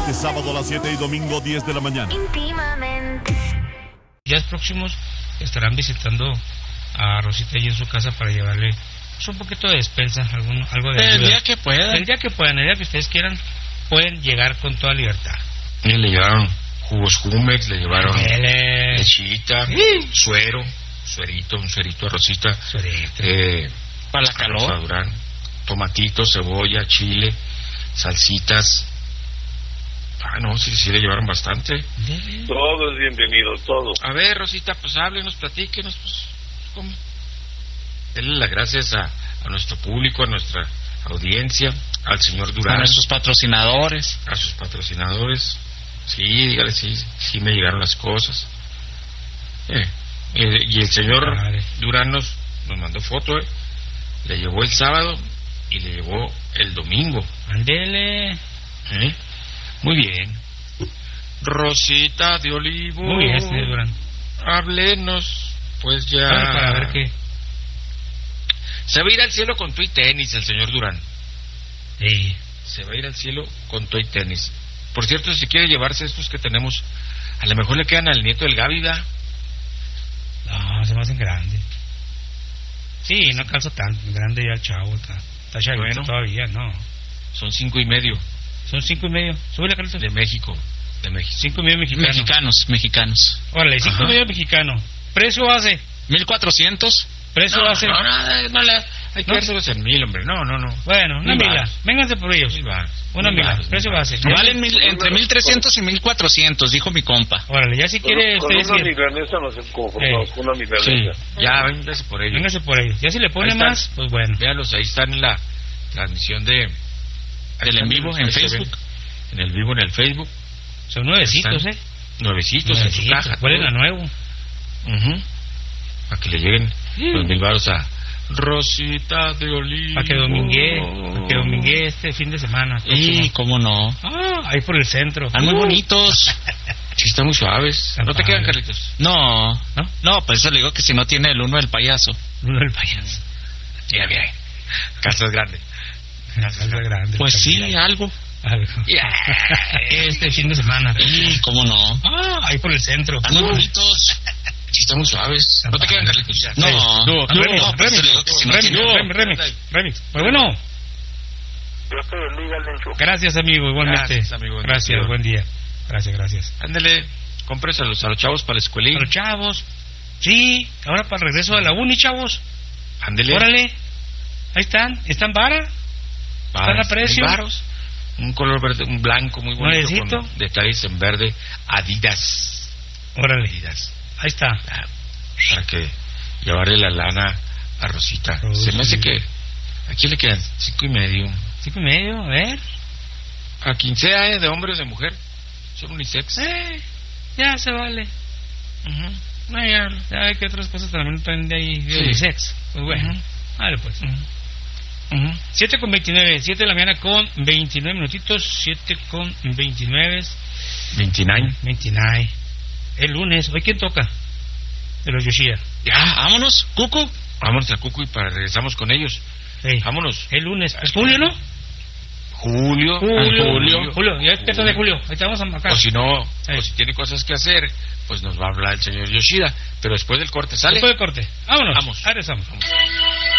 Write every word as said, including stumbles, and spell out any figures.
Este sábado a las siete y domingo diez de la mañana. Íntimamente. Días próximos estarán visitando a Rosita y en su casa para llevarle pues, un poquito de despensa, algún, algo de ayuda. El día que puedan. El día que puedan, el día que ustedes quieran, pueden llegar con toda libertad. Y le llevaron jugos Jumex, le llevaron Dele. lechita, Sí. suero, suerito, un suerito a Rosita. Suerito. Eh, Para la calor. Rosa Durán, tomatito, cebolla, chile, salsitas. Ah, no, sí, sí le llevaron bastante. Dele. Todo es bienvenido, todo. A ver, Rosita, pues háblenos, platíquenos, pues, ¿cómo? Denle las gracias a, a nuestro público, a nuestra audiencia, al señor Durán. A nuestros patrocinadores. A sus patrocinadores. Sí, dígale, sí, sí me llegaron las cosas. Eh, eh, y el señor Padre. Durán nos, nos mandó foto, eh. Le llevó el sábado y le llevó el domingo. Ándele. ¿Eh? Muy bien. Rosita de Olivo. Muy bien, señor Durán. Háblenos, pues ya. Vale, para ver qué. Se va a ir al cielo con tu y tenis el señor Durán. Sí. Se va a ir al cielo con tu y tenis. Por cierto, si quiere llevarse estos que tenemos, a lo mejor le quedan al nieto del Gaby, ¿da? No, se me hacen grandes. Sí, no calzo tanto. Grande ya el chavo. Está, está chavito Bueno. todavía, no. Son cinco y medio Son cinco y medio. Súbele, Carlos. de México. De México. Cinco y medio mexicano. Mexicanos, mexicanos. Órale, cinco Ajá. y medio mexicano. Precio base. mil cuatrocientos. Precio No, base. no, no, no, la- hay que ¿No? dárselos en mil, hombre. No, no, no. Bueno, una Mil mila. varos. Vénganse por ellos. Mil varos. Una Mil mila. varos, Precio mil base. varos. Valen mil, entre mil trescientos y mil cuatrocientos, dijo mi compa. Órale, ya si quiere Con, con ustedes una ir. milanesa nos conformamos, Eh. con una Sí, milanesa. ya, véngase por ellos. Véngase por ellos. Ya si le Ahí pone están. más, pues bueno. Véalos, ahí están en la transmisión de... ahí Del en están vivo, los en que se Facebook. ven. En el vivo, en el Facebook. Son nuevecitos, Están ¿eh? Nuevecitos en su Nuevecitos. caja. Huelen todo. a nuevo. Ujú. Para que le lleguen Sí. los mil varos a Rosita de Olivo. Para que domingue. Para que domingue este fin de semana. Y próximo. cómo no. Ah, ahí por el centro. Están muy Uh. bonitos. Sí, están muy suaves. Están ¿No te quedan, padres. Carlitos? No, ¿No? no, pues eso le digo que si no tiene el uno del payaso. Uno del payaso. Mira, mira. Casas grandes. La casa grande. Pues la sí, casa algo. grande. Algo. Este fin de semana. Y cómo no. Ah, ahí por el centro. Están muy bonitos. Sí, están muy suaves. ¿No te quedan, Carlitos? No, Sí. no, Remy, no, pues Remy, eso le digo que si no Remy, tiene- Remy, Remy, Remy. Pues bueno, Dios te bendiga, Lencho. gracias amigo, igualmente. Gracias, amigo. Gracias, Bendición. buen día. Gracias, gracias. Ándale, compres a los, a los chavos para la A escuelita. los chavos. Sí, ahora para el regreso de la uni, chavos. Ándele. Órale. Ahí están, están vara. ¿Están a precio? mil varos. Un color verde, un blanco muy bonito. Nuevecito. Con detalles en verde. Adidas. Órale. Adidas. Ahí está. Ah, para que llevarle la lana a Rosita. Oh, Se me hace sí. que aquí le quedan cinco y medio. Cinco y medio, a ver. A quien sea, ¿eh? De hombre o de mujer. Son unisex. Eh, ya se vale. Ujú. No, ya, ya hay que otras cosas también traen de ahí de Sí. unisex. Pues bueno, Ujú. vale pues. Ujú. siete con veintinueve, siete de la mañana con veintinueve minutitos, siete con veintinueve, veintinueve. veintinueve. El lunes, ¿hoy quién toca? De los Yoshida. Ya, Vámonos, Cucu. vámonos a Cucu y para regresamos con ellos. Sí. Vámonos. El lunes. ¿Es Julio, no? Julio. Julio, Julio. Julio, ya empieza de Julio. Ahí te vamos a marcar. O si no, Sí. o si tiene cosas que hacer, pues nos va a hablar el señor Yoshida. Pero después del corte, ¿sale? Después del corte. Vámonos. Vamos. Ahí regresamos. Vamos.